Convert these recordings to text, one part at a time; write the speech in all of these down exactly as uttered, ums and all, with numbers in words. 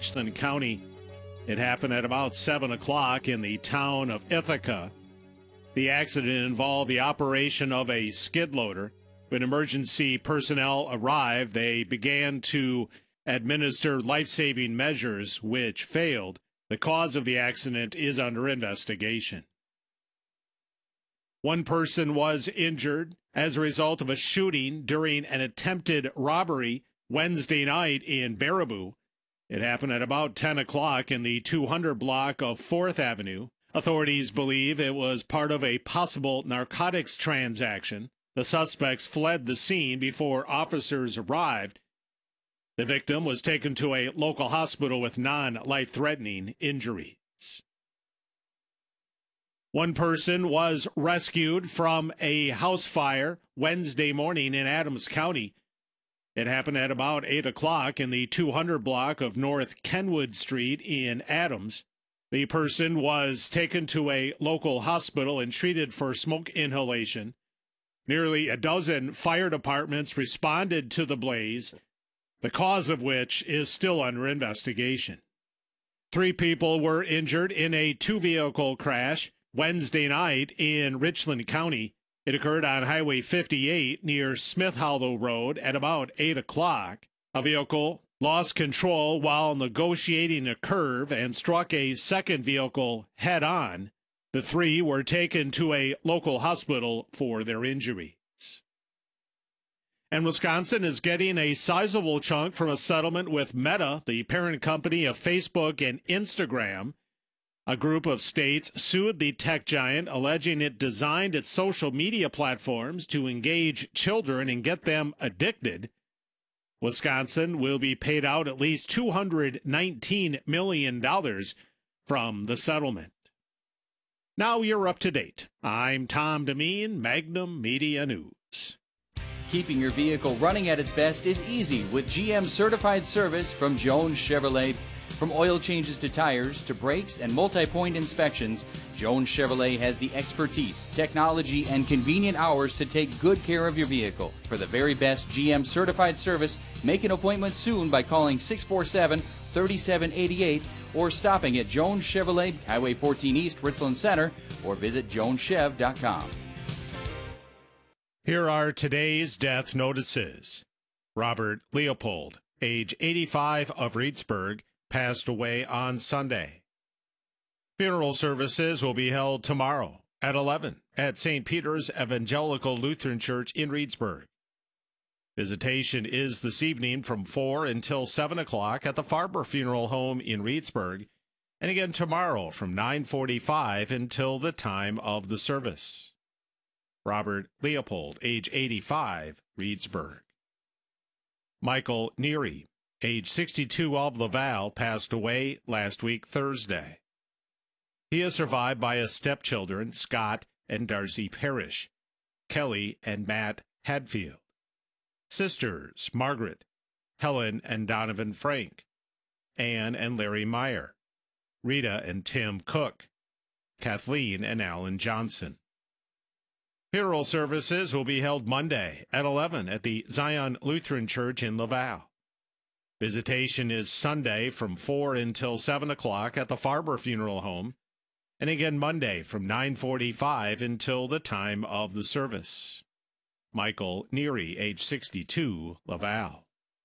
Richland County. It happened at about seven o'clock in the town of Ithaca. The accident involved the operation of a skid loader. When emergency personnel arrived, they began to administer life-saving measures, which failed. The cause of the accident is under investigation. One person was injured as a result of a shooting during an attempted robbery Wednesday night in Baraboo. It happened at about ten o'clock in the two hundred block of fourth Avenue. Authorities believe it was part of a possible narcotics transaction. The suspects fled the scene before officers arrived. The victim was taken to a local hospital with non-life-threatening injuries. One person was rescued from a house fire Wednesday morning in Adams County. It happened at about eight o'clock in the two hundred block of North Kenwood Street in Adams. The person was taken to a local hospital and treated for smoke inhalation. Nearly a dozen fire departments responded to the blaze, the cause of which is still under investigation. Three people were injured in a two-vehicle crash Wednesday night in Richland County. It occurred on Highway fifty-eight near Smith Hollow Road at about eight o'clock. A vehicle lost control while negotiating a curve and struck a second vehicle head-on. The three were taken to a local hospital for their injuries. And Wisconsin is getting a sizable chunk from a settlement with Meta, the parent company of Facebook and Instagram. A group of states sued the tech giant, alleging it designed its social media platforms to engage children and get them addicted. Wisconsin will be paid out at least two hundred nineteen million dollars from the settlement. Now you're up to date. I'm Tom Demeen, Magnum Media News. Keeping your vehicle running at its best is easy with G M certified service from Jones Chevrolet. From oil changes to tires to brakes and multi-point inspections, Jones Chevrolet has the expertise, technology, and convenient hours to take good care of your vehicle. For the very best G M certified service, make an appointment soon by calling six four seven, three seven eight eight or stopping at Jones Chevrolet, Highway fourteen East, Richland Center, or visit jones chev dot com. Here are today's death notices. Robert Leopold, age eighty-five, of Reedsburg, passed away on Sunday. Funeral services will be held tomorrow at eleven at Saint Peter's Evangelical Lutheran Church in Reedsburg. Visitation is this evening from four until seven o'clock at the Farber Funeral Home in Reedsburg, and again tomorrow from nine forty-five until the time of the service. Robert Leopold, age eighty-five, Reedsburg. Michael Neary, age sixty-two, of Laval, passed away last week Thursday. He is survived by his stepchildren, Scott and Darcy Parrish, Kelly and Matt Hadfield, sisters Margaret, Helen and Donovan Frank, Ann and Larry Meyer, Rita and Tim Cook, Kathleen and Alan Johnson. Funeral services will be held Monday at eleven at the Zion Lutheran Church in Laval. Visitation is Sunday from four until seven o'clock at the Farber Funeral Home, and again Monday from nine forty-five until the time of the service. Michael Neary, age sixty-two, Laval.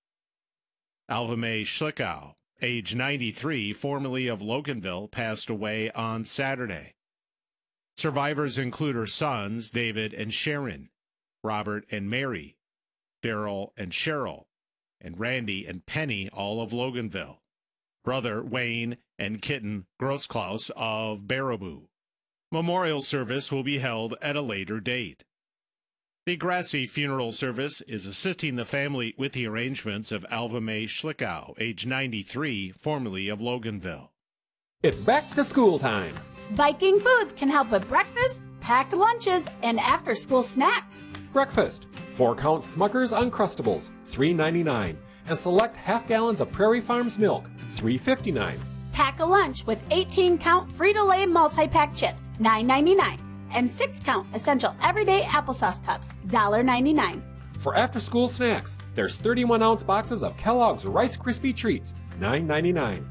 Alva Mae Schlickow, age ninety-three, formerly of Loganville, passed away on Saturday. Survivors include her sons, David and Sharon, Robert and Mary, Daryl and Cheryl, and Randy and Penny, all of Loganville, brother Wayne and Kitten Grossklaus of Baraboo. Memorial service will be held at a later date. The Grassi funeral service is assisting the family with the arrangements of Alva Mae Schlickow, age ninety-three, formerly of Loganville. It's back to school time. Viking Foods can help with breakfast, packed lunches, and after-school snacks. Breakfast, four-count Smucker's Uncrustables, three ninety-nine, and select half gallons of Prairie Farms milk, three fifty-nine. Pack a lunch with eighteen-count Frito-Lay multi-pack chips, nine ninety-nine, and six-count Essential Everyday Applesauce Cups, one ninety-nine. For after-school snacks, there's thirty-one ounce boxes of Kellogg's Rice Krispie Treats, nine ninety-nine.